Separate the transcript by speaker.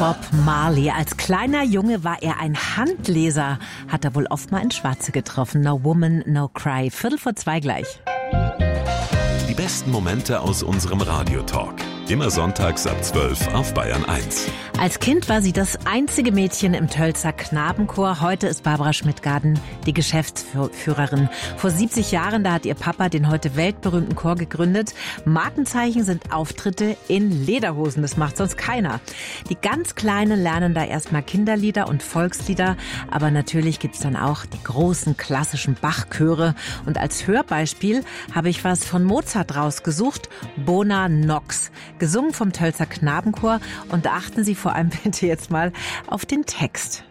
Speaker 1: Bob Marley. Als kleiner Junge war er ein Handleser. Hat er wohl oft mal in Schwarze getroffen. No Woman, No Cry. 1:45 gleich.
Speaker 2: Die besten Momente aus unserem Radiotalk. Immer sonntags ab 12 auf Bayern 1.
Speaker 1: Als Kind war sie das einzige Mädchen im Tölzer Knabenchor. Heute ist Barbara Schmidt-Garden die Geschäftsführerin. Vor 70 Jahren, da hat ihr Papa den heute weltberühmten Chor gegründet. Markenzeichen sind Auftritte in Lederhosen. Das macht sonst keiner. Die ganz Kleinen lernen da erstmal Kinderlieder und Volkslieder. Aber natürlich gibt's dann auch die großen klassischen Bachchöre. Und als Hörbeispiel habe ich was von Mozart rausgesucht. Bona Nox. Gesungen vom Tölzer Knabenchor. Und achten Sie vor allem bitte jetzt mal auf den Text.